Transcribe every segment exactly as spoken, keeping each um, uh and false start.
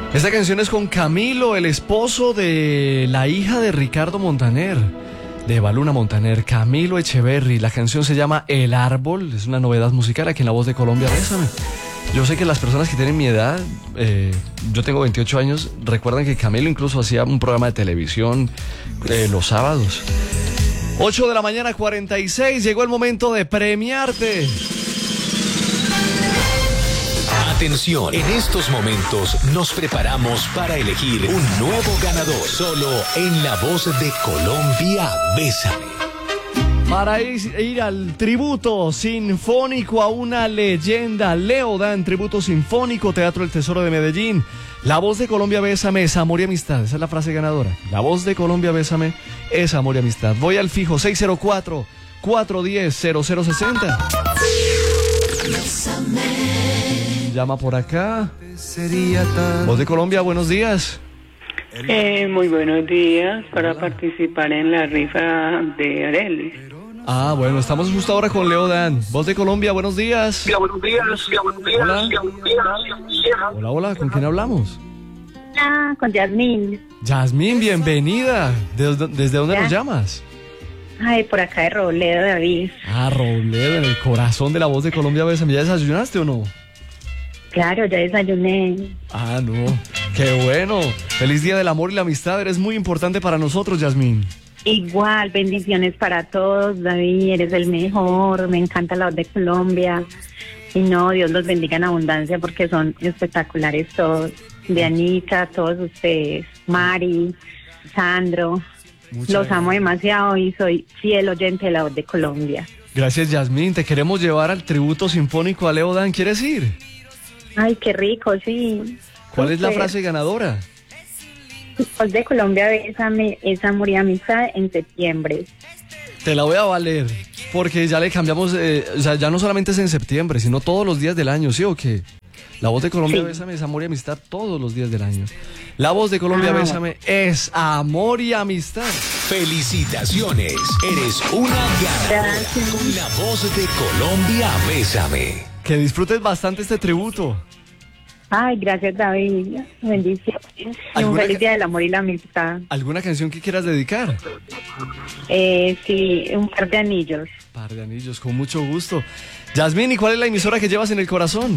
Esta canción es con Camilo, el esposo de la hija de Ricardo Montaner, de Baluna Montaner, Camilo Echeverry. La canción se llama El Árbol, es una novedad musical aquí en La Voz de Colombia. Bésame. Yo sé que las personas que tienen mi edad, eh, yo tengo veintiocho años, recuerdan que Camilo incluso hacía un programa de televisión eh, los sábados. ocho de la mañana, cuarenta y seis, llegó el momento de premiarte. Atención, en estos momentos nos preparamos para elegir un nuevo ganador. Solo en La Voz de Colombia, Bésame. Para ir, ir al tributo sinfónico a una leyenda, Leodán, tributo sinfónico, Teatro El Tesoro de Medellín. La Voz de Colombia, Bésame, es amor y amistad. Esa es la frase ganadora. La Voz de Colombia, Bésame, es amor y amistad. Voy al fijo seis cero cuatro, cuatro uno cero, cero cero seis cero. Llama por acá. Voz de Colombia, buenos días. Eh, muy buenos días, para participar en la rifa de Arelis. Ah, bueno, estamos justo ahora con Leodán. Voz de Colombia, buenos días. Hola, buenos días. Hola. Hola, hola, ¿con quién hablamos? Ah, con Yasmín. Yasmín, bienvenida. ¿Desde, desde dónde ¿Ya? nos llamas? Ay, por acá de Robledo, David. Ah, Robledo, en el corazón de La Voz de Colombia, Bésame. ¿Ya desayunaste o no? Claro, ya desayuné. Ah, no. Qué bueno. Feliz Día del Amor y la Amistad. Eres muy importante para nosotros, Yasmín. Igual, bendiciones para todos, David, eres el mejor, me encanta La Voz de Colombia. Y no, Dios los bendiga en abundancia porque son espectaculares todos. Dianita, todos ustedes, Mari, Sandro, Muchas los gracias. amo demasiado y soy fiel oyente de La Voz de Colombia. Gracias, Yasmín. Te queremos llevar al tributo sinfónico a Leodán. ¿Quieres ir? Ay, qué rico, sí. ¿Cuál es la Súper. frase ganadora? Voz de Colombia, Bésame, es amor y amistad en septiembre. Te la voy a valer, porque ya le cambiamos, eh, o sea, ya no solamente es en septiembre, sino todos los días del año, ¿sí o qué? La Voz de Colombia, Sí. Bésame, es amor y amistad todos los días del año. La Voz de Colombia, Ah, Bésame, es amor y amistad. Felicitaciones, eres una ganadora. Gracias. Con La Voz de Colombia, Bésame. Que disfrutes bastante este tributo. Ay, gracias, David. Bendiciones. Y un ¿Alguna feliz ca- día del amor y la amistad. ¿Alguna canción que quieras dedicar? Eh, sí, un par de anillos. Par de anillos, con mucho gusto. Yasmín, ¿y cuál es la emisora que llevas en el corazón?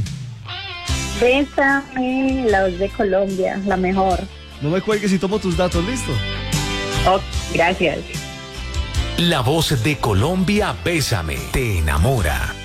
Bésame, La Voz de Colombia, la mejor. No me cuelgues y tomo tus datos, ¿listo? Oh, gracias. La Voz de Colombia, Bésame, te enamora.